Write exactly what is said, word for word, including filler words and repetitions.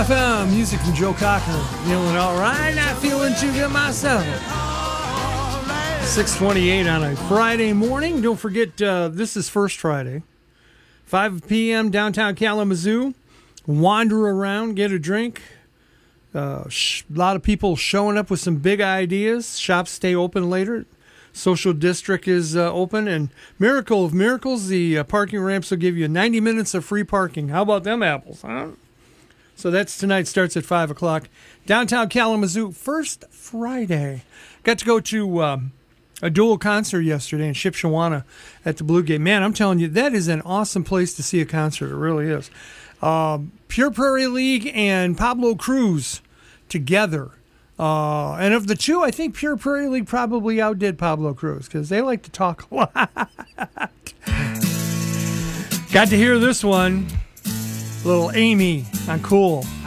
F M, music from Joe Cocker. Feeling all right, not feeling too good myself. six twenty-eight on a Friday morning. Don't forget, uh, this is First Friday. five p.m. downtown Kalamazoo. Wander around, get a drink. Uh, sh- a lot of people showing up with some big ideas. Shops stay open later. Social District is uh, open. And miracle of miracles, the uh, parking ramps will give you ninety minutes of free parking. How about them apples, huh? So that's tonight, starts at five o'clock. Downtown Kalamazoo, First Friday. Got to go to um, a dual concert yesterday in Shipshewana at the Blue Gate. Man, I'm telling you, that is an awesome place to see a concert. It really is. Um, Pure Prairie League and Pablo Cruz together. Uh, and of the two, I think Pure Prairie League probably outdid Pablo Cruz because they like to talk a lot. Got to hear this one. Little Amy on Cool.